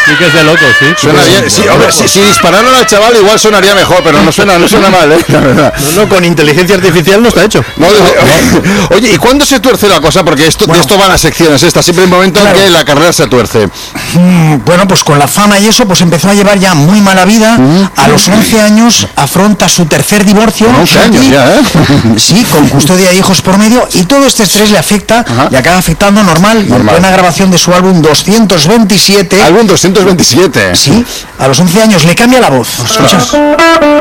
Sí que es de loco, sí. Suena bien. Sí, hombre, si dispararon al chaval igual sonaría mejor, pero no suena mal, la verdad. No, con inteligencia artificial no está hecho. Oye, ¿y cuándo se tuerce la cosa? Porque de esto van las secciones estas. Siempre hay un momento en que la carrera se tuerce. Bueno, pues con la fama y eso, pues empezó a llevar ya muy mala vida. A los 11 años afronta su tercer divorcio. 11 años ya, ¿eh? Sí, con custodia de hijos por medio. Y todo este estrés le afecta y acaba afectando normal. En plena grabación de su álbum 227. ¿Álbum 227? Sí, a los 11 años le cambia la voz. Escucha.